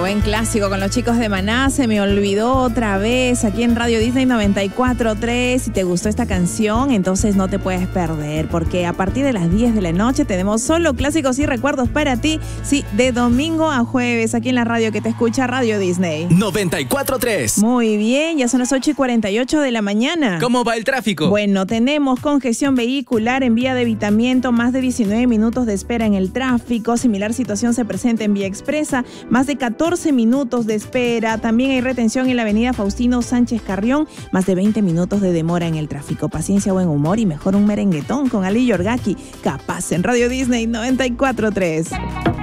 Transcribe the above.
buen clásico con los chicos de Maná. Se me olvidó otra vez aquí en Radio Disney 94.3. Si te gustó esta canción, entonces no te puedes perder, porque a partir de las 10 de la noche tenemos solo clásicos y recuerdos para ti. Sí, de domingo a jueves aquí en la radio que te escucha, Radio Disney 94.3. Muy bien, ya son las 8:48 de la mañana. ¿Cómo va el tráfico? Bueno, tenemos congestión vehicular en vía de evitamiento, más de 19 minutos de espera en el tráfico. Similar situación se presenta en vía expresa, más de 14 minutos de espera. También hay retención en la avenida Faustino Sánchez Carrión, más de 20 minutos de demora en el tráfico. Paciencia, buen humor y mejor un merenguetón con Ali Yorgaki, capaz en Radio Disney 94.3.